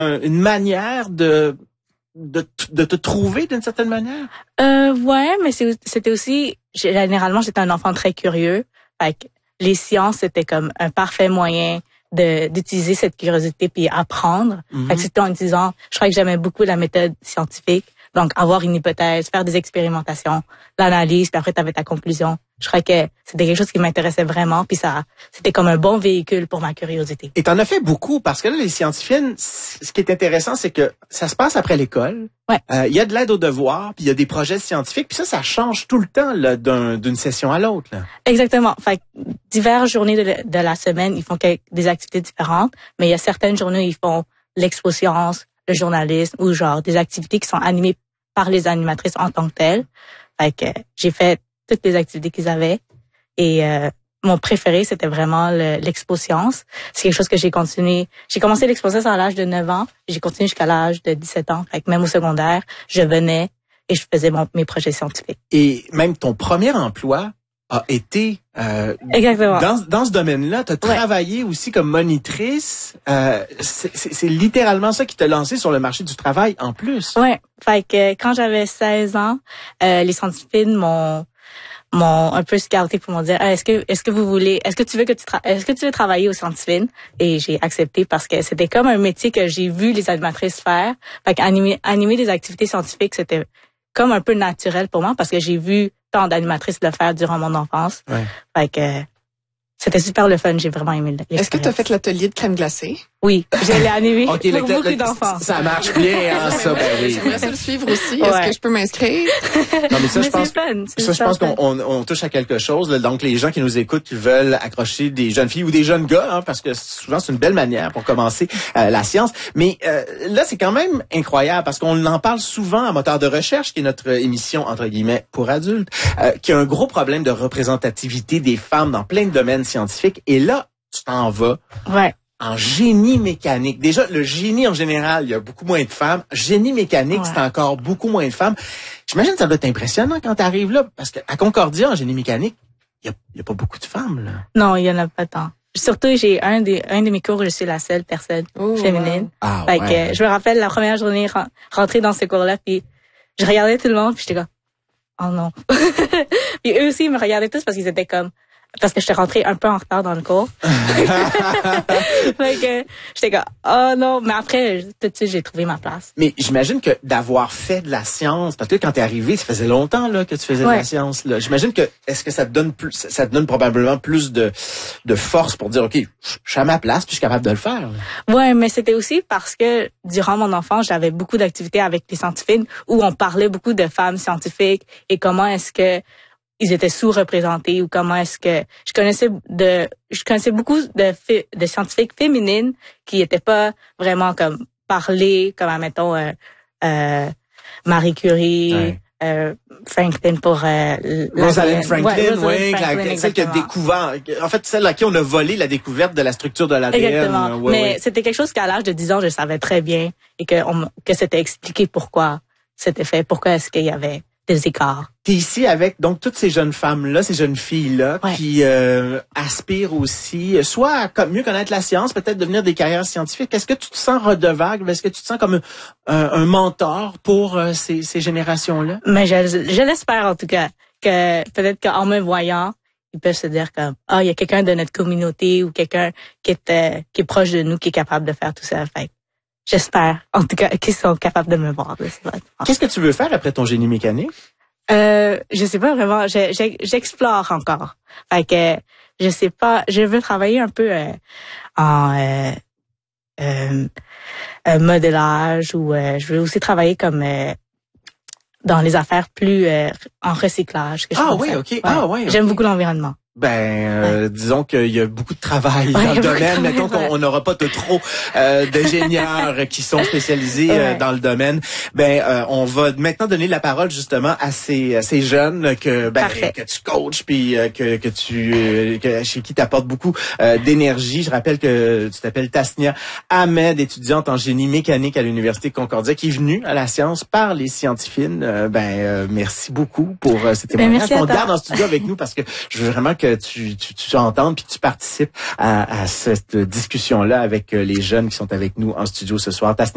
une manière de te trouver d'une certaine manière? Ouais, mais c'était aussi, généralement, j'étais un enfant très curieux. Fait que les sciences, c'était comme un parfait moyen d'utiliser cette curiosité puis apprendre. Fait que c'était en disant, je crois que j'aimais beaucoup la méthode scientifique. Donc, avoir une hypothèse, faire des expérimentations, l'analyse, puis après, tu avais ta conclusion. Je crois que c'était quelque chose qui m'intéressait vraiment, puis c'était comme un bon véhicule pour ma curiosité. Et t'en as fait beaucoup, parce que là, les scientifiques, ce qui est intéressant, c'est que ça se passe après l'école. Ouais. Il y a de l'aide aux devoirs, puis il y a des projets scientifiques, puis ça change tout le temps là, d'une session à l'autre. Là. Exactement. Fait que diverses journées de la semaine, ils font des activités différentes, mais il y a certaines journées où ils font l'expo-science, le journalisme, ou genre des activités qui sont animées par les animatrices en tant que telles. Fait que j'ai fait toutes les activités qu'ils avaient. Et mon préféré, c'était vraiment l'expo-science. C'est quelque chose que j'ai continué. J'ai commencé l'expo-science à l'âge de 9 ans. J'ai continué jusqu'à l'âge de 17 ans. Fait que même au secondaire, je venais et je faisais mes projets scientifiques. Et même ton premier emploi a été exactement dans ce domaine-là. Tu as travaillé aussi comme monitrice. C'est littéralement ça qui t'a lancé sur le marché du travail en plus. Ouais. Fait que quand j'avais 16 ans, les scientifiques m'ont un peu scouté pour me dire est-ce que tu veux travailler au scientifique? Et j'ai accepté parce que c'était comme un métier que j'ai vu les animatrices faire. Fait qu'animer des activités scientifiques, c'était comme un peu naturel pour moi parce que j'ai vu tant d'animatrices le faire durant mon enfance. Ouais. Fait que c'était super le fun, j'ai vraiment aimé l'expérience. Est-ce que tu as fait l'atelier de crème glacée? Oui, je l'ai animé pour beaucoup d'enfants. Ça marche bien, hein, ça, ben oui. J'aimerais ça le suivre aussi. Est-ce que je peux m'inscrire? Non, mais ça, je pense qu'on touche à quelque chose. Là. Donc, les gens qui nous écoutent, qui veulent accrocher des jeunes filles ou des jeunes gars, hein, parce que souvent, c'est une belle manière pour commencer la science. Mais là, c'est quand même incroyable parce qu'on en parle souvent à Moteur de recherche, qui est notre émission, entre guillemets, pour adultes, qui a un gros problème de représentativité des femmes dans plein de domaines scientifiques. Et là, tu t'en vas. Ouais. En génie mécanique. Déjà, le génie en général, il y a beaucoup moins de femmes. Génie mécanique, c'est encore beaucoup moins de femmes. J'imagine que ça doit être impressionnant quand tu arrives là, parce qu'à Concordia, en génie mécanique, il y a pas beaucoup de femmes, là. Non, il y en a pas tant. Surtout, j'ai un de mes cours où je suis la seule personne féminine. Ah, fait que je me rappelle la première journée rentrer dans ce cours-là, puis je regardais tout le monde, puis j'étais comme, oh non. Puis eux aussi, ils me regardaient tous parce qu'ils étaient comme, parce que j'étais rentrée un peu en retard dans le cours. Fait que j'étais comme, oh non, mais après, tout de suite, j'ai trouvé ma place. Mais j'imagine que d'avoir fait de la science, parce que quand t'es arrivé, ça faisait longtemps là que tu faisais de la science. Là. J'imagine que est-ce que ça te donne probablement plus de force pour dire, ok, je suis à ma place, puis je suis capable de le faire. Là. Ouais, mais c'était aussi parce que durant mon enfance, j'avais beaucoup d'activités avec les scientifiques où on parlait beaucoup de femmes scientifiques et comment est-ce que ils étaient sous-représentés ou comment est-ce que je connaissais beaucoup de scientifiques féminines qui étaient pas vraiment comme parlées comme admettons Marie Curie, Franklin pour Rosalind Franklin, celle qui a exactement. découvert, en fait celle à qui on a volé la découverte de la structure de l'ADN. Exactement. Mais c'était quelque chose qu'à l'âge de 10 ans, je savais très bien et que c'était expliqué pourquoi c'était fait, pourquoi est-ce qu'il y avait des écarts. T'es ici avec donc toutes ces jeunes femmes-là, ces jeunes filles-là qui aspirent aussi, soit à mieux connaître la science, peut-être devenir des carrières scientifiques. Est-ce que tu te sens redevable? Est-ce que tu te sens comme un mentor pour ces générations-là? Mais je l'espère en tout cas, que peut-être qu'en me voyant, ils peuvent se dire comme il y a quelqu'un de notre communauté ou quelqu'un qui est proche de nous qui est capable de faire tout ça. Fait j'espère, en tout cas, qu'ils sont capables de me voir. Qu'est-ce que tu veux faire après ton génie mécanique? Je sais pas vraiment. J'explore encore. Fait que, je sais pas. Je veux travailler un peu en modélage ou je veux aussi travailler comme dans les affaires plus en recyclage. J'aime beaucoup l'environnement. Disons qu'il y a beaucoup de travail dans le domaine. Mettons qu'on n'aura pas trop d'ingénieurs qui sont spécialisés dans le domaine. On va maintenant donner la parole justement à ces jeunes que tu coaches puis chez qui t'apportes beaucoup d'énergie. Je rappelle que tu t'appelles Tasnia Ahmed, étudiante en génie mécanique à l'Université Concordia, qui est venue à la science par les scientifiques. Merci beaucoup pour ces témoignages. On te garde en studio avec nous parce que je veux vraiment que tu entendes puis que tu participes à cette discussion-là avec les jeunes qui sont avec nous en studio ce soir.